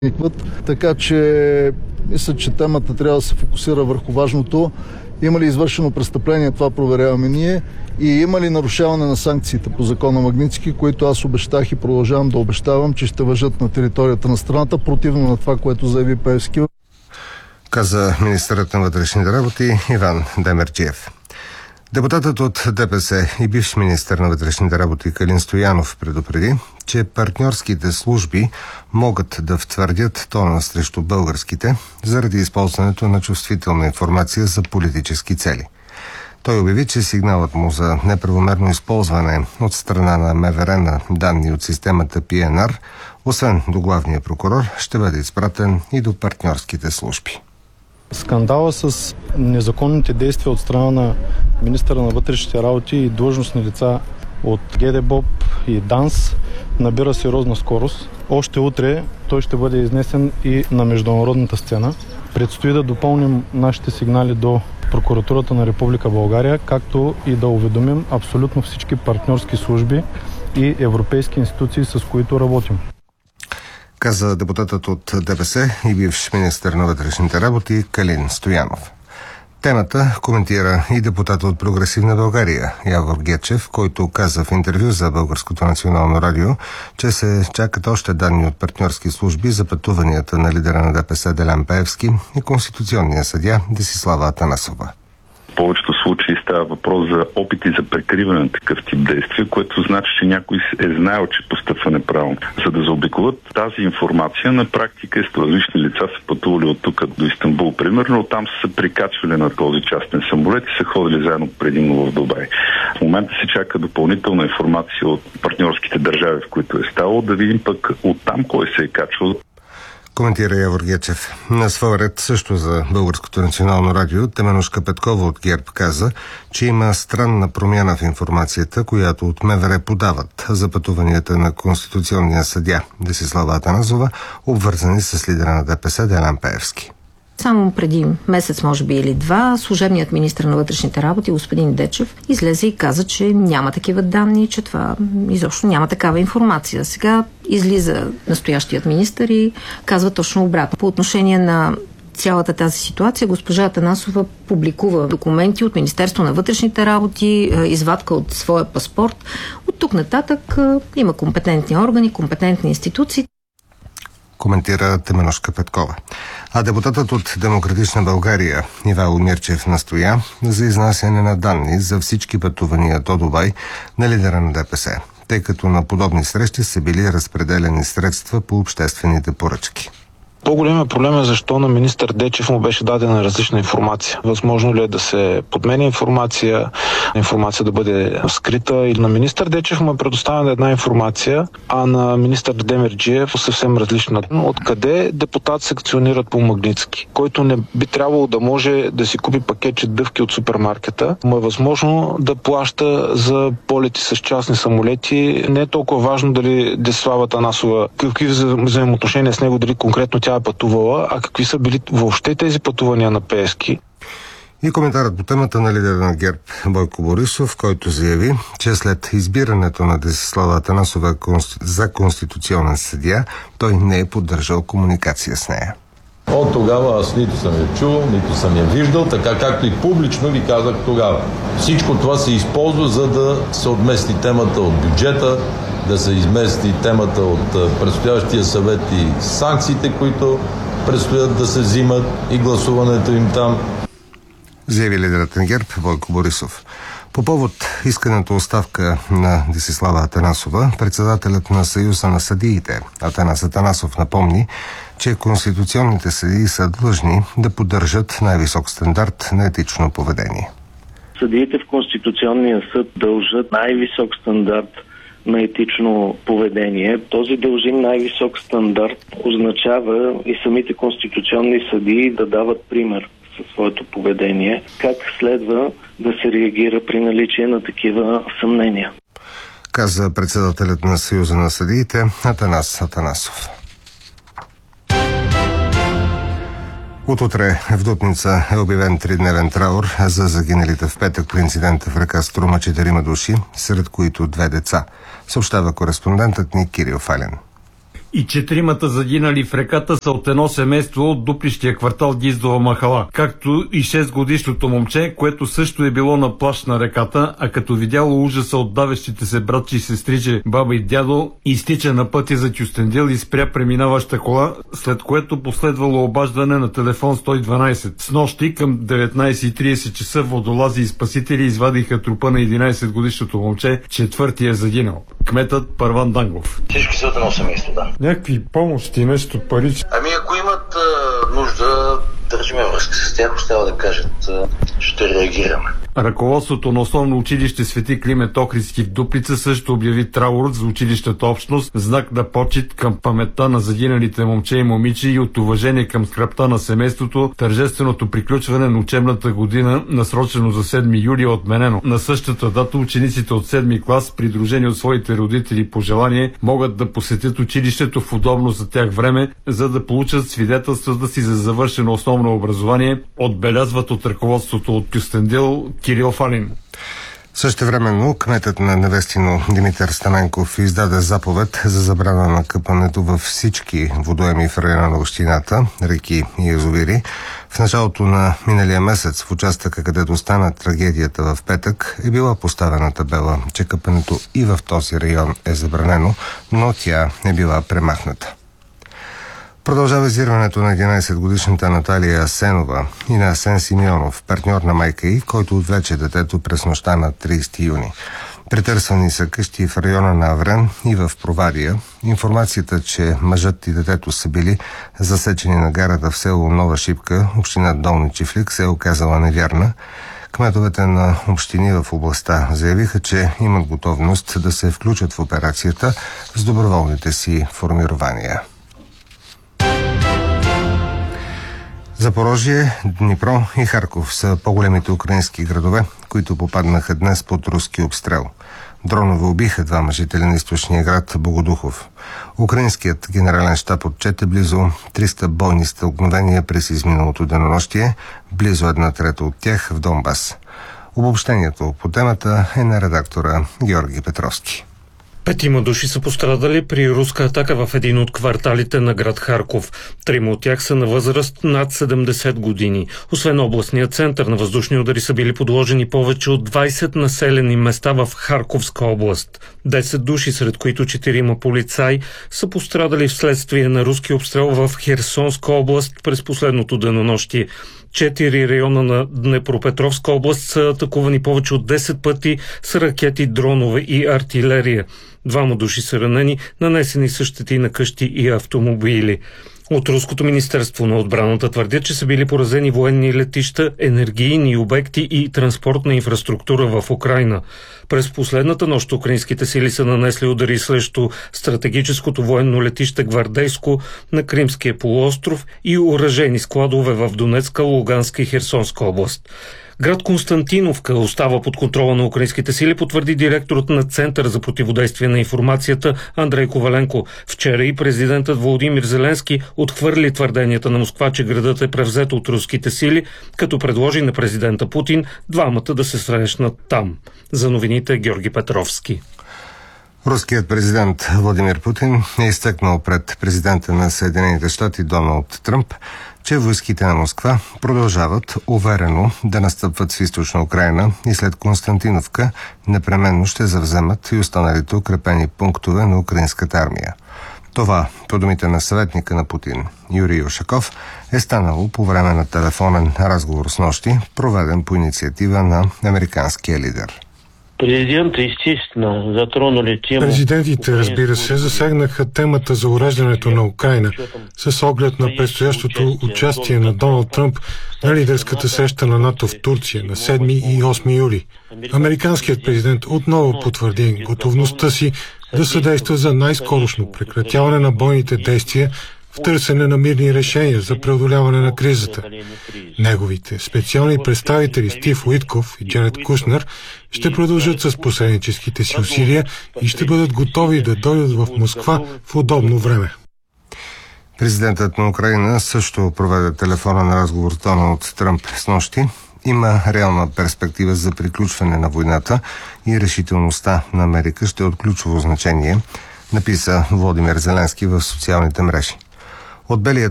Така че мисля, че темата трябва да се фокусира върху важното. Има ли извършено престъпление, това проверяваме ние, и има ли нарушаване на санкциите по закона Магнитски, които аз обещах и продължавам да обещавам, че ще важат на територията на страната, противно на това, което заяви Пеевски. Каза министърът на вътрешните работи Иван Демерджиев. Депутатът от ДПС и бивш министър на вътрешните работи Калин Стоянов предупреди, че партньорските служби могат да втвърдят тона срещу българските заради използването на чувствителна информация за политически цели. Той обяви, че сигналът му за неправомерно използване от страна на МВР на данни от системата PNR, освен до главния прокурор, ще бъде изпратен и до партньорските служби. Скандала с незаконните действия от страна на министъра на вътрешните работи и длъжностни лица от ГДБОП и ДАНС набира сериозна скорост. Още утре той ще бъде изнесен и на международната сцена. Предстои да допълним нашите сигнали до Прокуратурата на Република България, както и да уведомим абсолютно всички партньорски служби и европейски институции, с които работим. Каза депутатът от ДПС и бивш министър на вътрешните работи Калин Стоянов. Темата коментира и депутат от Прогресивна България Явор Гечев, който каза в интервю за Българското национално радио, че се чакат още данни от партньорски служби за пътуванията на лидера на ДПС Делян Пеевски и конституционния съдия Десислава Атанасова. В повечето случаи става въпрос за опити за прикриване на такъв тип действия, което значи, че някой е знаел, че постъпва неправилно. За да заобиколят тази информация, на практика различни лица са пътували от тук до Истанбул, примерно, оттам са се прикачвали на този частен самолет и са ходили заедно предимно в Дубай. В момента се чака допълнителна информация от партньорските държави, в които е ставало, да видим пък оттам кой се е качвал. Коментира Явор Гечев. На своя ред също за Българското национално радио Теменушка Петкова от ГЕРБ каза, че има странна промяна в информацията, която от МВР подават за пътуванията на конституционния съдия Десислава Атанасова, обвързани с лидера на ДПС Делян Пеевски. Само преди месец, може би или два, служебният министър на вътрешните работи, господин Дечев, излезе и каза, че няма такива данни, че това изобщо няма такава информация. Сега излиза настоящият министър и казва точно обратно. По отношение на цялата тази ситуация, госпожа Атанасова публикува документи от Министерство на вътрешните работи, извадка от своя паспорт. От тук нататък има компетентни органи, компетентни институции. Коментира Теменушка Петкова. А депутатът от Демократична България Ивайло Мирчев настоя за изнасяне на данни за всички пътувания до Дубай на лидера на ДПС, тъй като на подобни срещи са били разпределени средства по обществените поръчки. По-големият проблем е защо на министър Дечев му беше дадена различна информация. Възможно ли е да се подменя информация да бъде скрита, или на министър Дечев му е предоставена една информация, а на министър Демерджиев съвсем различна. Откъде депутат секционират по Магнитски, който не би трябвало да може да си купи пакетче дъвки от супермаркета, му е възможно да плаща за полети с частни самолети. Не е толкова важно дали Десислава Атанасова, какви взаимоотношения с него, дали конкретно тя е пътувала, а какви са били въобще тези пътувания на Пеевски. И коментарът по темата на лидера на ГЕРБ Бойко Борисов, който заяви, че след избирането на Десислава Атанасова за конституционен съдия, той не е поддържал комуникация с нея. От тогава аз нито съм я чул, нито съм я виждал, така както и публично ви казах тогава. Всичко това се използва, за да се отмести темата от бюджета, да се измести темата от предстоящия съвет и санкциите, които предстоят да се взимат, и гласуването им там. Заяви лидерът на ГЕРБ Бойко Борисов. По повод исканата оставка на Десислава Атанасова, председателят на Съюза на съдиите Атанас Атанасов напомни, че конституционните съдии са длъжни да поддържат най-висок стандарт на етично поведение. Съдиите в Конституционния съд дължат най-висок стандарт на етично поведение. Този дължим най-висок стандарт означава и самите конституционни съдии да дават пример със своето поведение, как следва да се реагира при наличие на такива съмнения. Каза председателят на Съюза на съдиите Атанас Атанасов. От утре в Дупница е обявен 3-дневен траур за загиналите в петък при инцидента в река Струма 4 души, сред които 2 деца, съобщава кореспондентът ни Кирил Фален. и 4 загинали в реката са от едно семейство от дуплищия квартал Гиздова махала, както и 6-годишното момче, което също е било на плаж на реката, а като видяло ужаса от давещите се братчи и сестриче, баба и дядо, изтича на пътя за Кюстендил и спря преминаваща кола, след което последвало обаждане на телефон 112. С нощи към 19:30 часа водолази и спасители извадиха трупа на 11-годишното момче, четвъртия е загинал. Кметът Първан Дангов. Всички са от едно семейство, да. Някакви помощи, нещо пари. Ами ако имат нужда, държиме връзка с тях, остава да кажат, ще реагираме. Ръководството на основно училище Свети Климент Охридски в Дупница също обяви траур за училищата общност, знак на почит към паметта на загиналите момче и момиче и от уважение към скръбта на семейството. Тържественото приключване на учебната година, насрочено за 7 юли, е отменено. На същата дата учениците от 7 клас, придружени от своите родители по желание, могат да посетят училището в удобно за тях време, за да получат свидетелствата си за завършено основно образование, отбелязват от ръководството от Кюстендил Кирил Фалин. Същевременно кметът на Невестино Димитър Стаменков издаде заповед за забрана на къпането във всички водоеми в района на общината, реки и язовири. В началото на миналия месец в участъка, където стана трагедията в петък, е била поставена табела, че къпането и в този район е забранено, но тя е била премахната. Продължава издирването на 11-годишната Наталия Асенова и на Асен Симеонов, партньор на майка й, който отвлече детето през нощта на 30 юни. Претърсвани са къщи в района на Аврен и в Провадия. Информацията, че мъжът и детето са били засечени на гарата в село Нова Шипка, община Долни Чифлик, се е оказала невярна. Кметовете на общини в областта заявиха, че имат готовност да се включат в операцията с доброволните си формирования. Запорожие, Днипро и Харков са по-големите украински градове, които попаднаха днес под руски обстрел. Дронове убиха 2 жители на източния град Богодухов. Украинският генерален щаб отчете близо 300 бойни стълкновения през изминалото денонощие, близо 1/3 от тях в Донбас. Обобщението по темата е на редактора Георги Петровски. 5 души са пострадали при руска атака в един от кварталите на град Харков. 3 от тях са на възраст над 70 години. Освен областния център, на въздушни удари са били подложени повече от 20 населени места в Харковска област. 10 души, сред които 4 полицаи, са пострадали вследствие на руски обстрел в Херсонска област през последното денонощие. 4 района на Днепропетровска област са атакувани повече от 10 пъти с ракети, дронове и артилерия. 2 души са ранени, нанесени са щети на къщи и автомобили. От Руското министерство на отбраната твърдят, че са били поразени военни летища, енергийни обекти и транспортна инфраструктура в Украйна. През последната нощ украинските сили са нанесли удари срещу стратегическото военно летище Гвардейско на Кримския полуостров и оръжейни складове в Донецка, Луганска и Херсонска област. Град Константиновка остава под контрола на украинските сили, потвърди директорът на Център за противодействие на информацията Андрей Коваленко. Вчера и президентът Володимир Зеленски отхвърли твърденията на Москва, че градът е превзет от руските сили, като предложи на президента Путин двамата да се срещнат там. За новините Георги Петровски. Руският президент Владимир Путин е изтъкнал пред президента на Съединените щати Доналд Тръмп, че войските на Москва продължават уверено да настъпват в източна Украйна и след Константиновка непременно ще завземат и останалите укрепени пунктове на украинската армия. Това, по думите на съветника на Путин Юрий Ушаков, е станало по време на телефонен разговор с нощи, проведен по инициатива на американския лидер. Президентите, разбира се, засегнаха темата за уреждането на Украйна с оглед на предстоящото участие на Доналд Тръмп на лидерската среща на НАТО в Турция на 7 и 8 юли. Американският президент отново потвърди готовността си да съдейства за най-скорошно прекратяване на бойните действия в търсене на мирни решения за преодоляване на кризата. Неговите специални представители Стив Уитков и Джаред Кушнер ще продължат с посредническите си усилия и ще бъдат готови да дойдат в Москва в удобно време. Президентът на Украйна също проведе телефонен разговор с Доналд Тръмп с нощи. Има реална перспектива за приключване на войната и решителността на Америка ще е от ключово значение написа Владимир Зеленски в социалните мрежи. От Белия